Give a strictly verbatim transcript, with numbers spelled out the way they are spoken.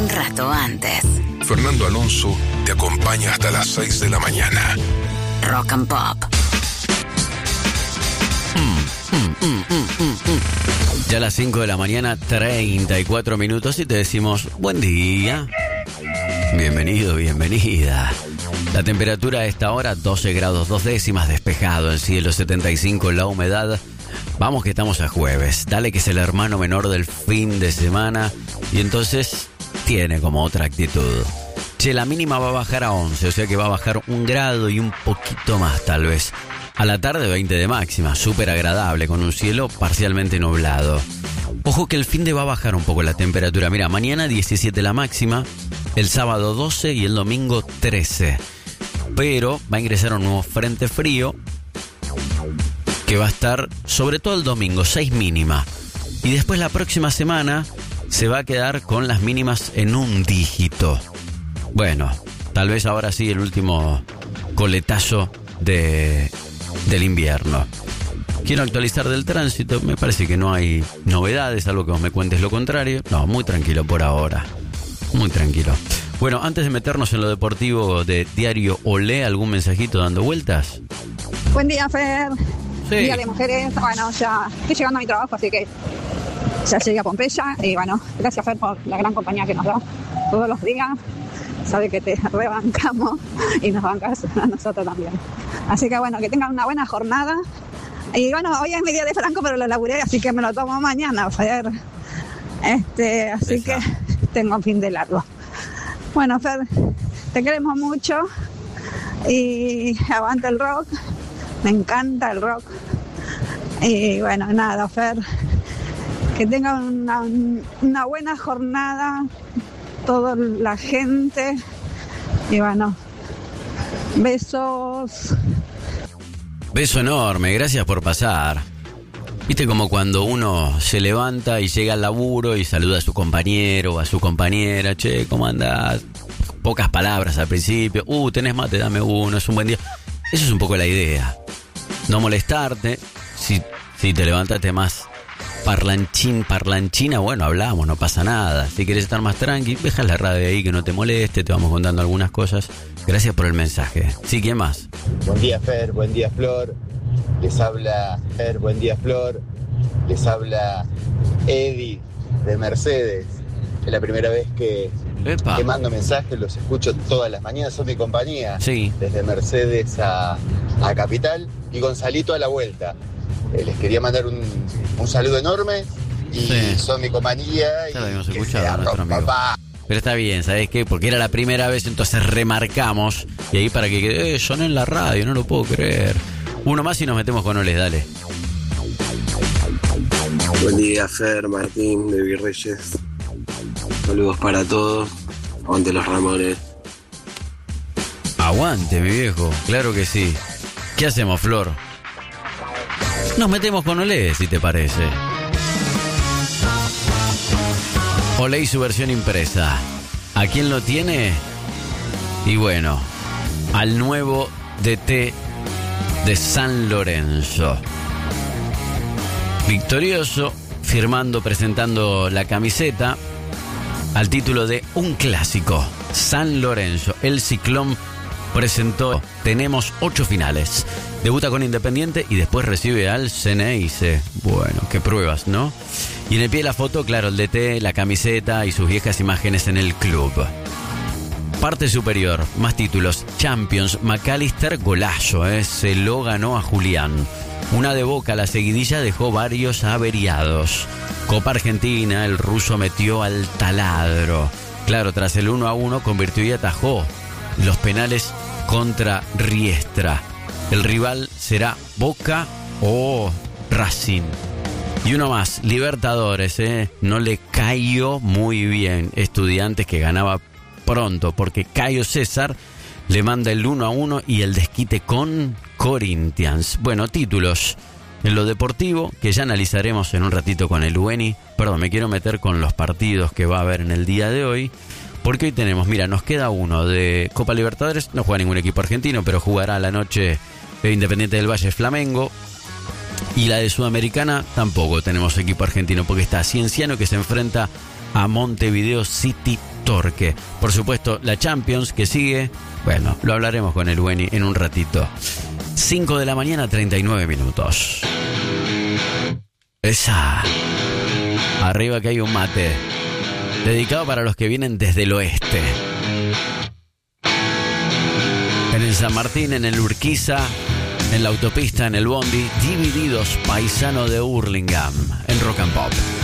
un rato antes. Fernando Alonso te acompaña hasta las seis de la mañana. Rock and Pop. Mm, mm, mm, mm, mm, mm. Ya a las cinco de la mañana, treinta y cuatro minutos, y te decimos buen día. Bienvenido, bienvenida. La temperatura a esta hora, doce grados dos décimas, despejado, el cielo setenta y cinco, la humedad. Vamos que estamos a jueves. Dale que es el hermano menor del fin de semana y entonces tiene como otra actitud. Che, la mínima va a bajar a once, o sea que va a bajar un grado y un poquito más tal vez. A la tarde veinte de máxima, súper agradable, con un cielo parcialmente nublado. Ojo que el fin de va a bajar un poco la temperatura. Mira, mañana diecisiete la máxima, el sábado doce y el domingo trece. Pero va a ingresar un nuevo frente frío que va a estar, sobre todo el domingo, seis mínima. Y después la próxima semana se va a quedar con las mínimas en un dígito. Bueno, tal vez ahora sí el último coletazo de, del invierno. Quiero actualizar del tránsito, me parece que no hay novedades, algo que vos me cuentes lo contrario. No, muy tranquilo por ahora, muy tranquilo. Bueno, antes de meternos en lo deportivo de Diario Olé, ¿algún mensajito dando vueltas? Buen día, Fer. Sí. Día de mujeres. Bueno, ya estoy llegando a mi trabajo, así que ya llegué a Pompeya. Y bueno, gracias, Fer, por la gran compañía que nos da todos los días. Sabe que te rebancamos y nos bancas a nosotros también. Así que bueno, que tengan una buena jornada. Y bueno, hoy es mi día de Franco, pero lo laburé, así que me lo tomo mañana, Fer. Este, así Esa. que tengo un fin de largo. Bueno, Fer, te queremos mucho y aguanta el rock. Me encanta el rock. Y bueno, nada, Fer, que tengan una, una buena jornada toda la gente. Y bueno, besos. Beso enorme, gracias por pasar. Viste como cuando uno se levanta y llega al laburo y saluda a su compañero o a su compañera. Che, ¿cómo andás? Pocas palabras al principio. Uh, tenés mate, dame uno, es un buen día. Eso es un poco la idea. No molestarte. Si, si te levantaste más parlanchín, parlanchina, bueno, hablamos, no pasa nada. Si querés estar más tranqui, deja la radio ahí que no te moleste. Te vamos contando algunas cosas. Gracias por el mensaje. Sí, ¿quién más? Buen día, Fer, buen día, Flor. Les habla Fer, buen día, Flor. Les habla Eddie de Mercedes. Es la primera vez que, que mando mensajes, los escucho todas las mañanas, son mi compañía. Sí. Desde Mercedes a, a Capital y Gonzalito a la vuelta. Eh, les quería mandar un, un saludo enorme y sí. son mi compañía. Ya lo y habíamos que escuchado a nuestro amigo. Papá. Pero está bien, ¿sabes qué? Porque era la primera vez, entonces remarcamos. Y ahí para que quede, eh, soné en la radio, no lo puedo creer. Uno más y nos metemos con Oles, dale. Buen día, Fer, Martín, de Virreyes. Saludos para todos. Aguante los Ramones. Aguante, mi viejo, claro que sí. ¿Qué hacemos, Flor? Nos metemos con Olé, si te parece. Olé y su versión impresa. ¿A quién lo tiene? Y bueno, al nuevo D T de San Lorenzo. Victorioso, firmando, presentando la camiseta al título de un clásico. San Lorenzo, el Ciclón presentó, tenemos ocho finales. Debuta con Independiente y después recibe al Ceneice. Bueno, qué pruebas, ¿no? Y en el pie de la foto, claro, el D T, la camiseta y sus viejas imágenes en el club. Parte superior, más títulos. Champions, McAllister, golazo, ¿eh? Se lo ganó a Julián. Una de Boca, la seguidilla dejó varios averiados. Copa Argentina, el ruso metió al taladro. Claro, tras el uno a uno convirtió y atajó los penales contra Riestra. El rival será Boca o Racing. Y uno más, Libertadores, ¿eh? No le cayó muy bien. Estudiantes que ganaba pronto, porque Cayo César le manda el uno a uno y el desquite con Corinthians. Bueno, títulos en lo deportivo, que ya analizaremos en un ratito con el Ueni. Perdón, me quiero meter con los partidos que va a haber en el día de hoy. Porque hoy tenemos, mira, nos queda uno de Copa Libertadores. No juega ningún equipo argentino, pero jugará a la noche Independiente del Valle Flamengo. Y la de Sudamericana tampoco tenemos equipo argentino, porque está Cienciano, que se enfrenta a Montevideo City Torque. Por supuesto, la Champions que sigue. Bueno, lo hablaremos con el Bueni en un ratito. cinco de la mañana, treinta y nueve minutos. Esa. Arriba que hay un mate. Dedicado para los que vienen desde el oeste. En el San Martín, en el Urquiza, en la autopista, en el Bondi. Divididos, paisano de Hurlingham. En Rock and Pop.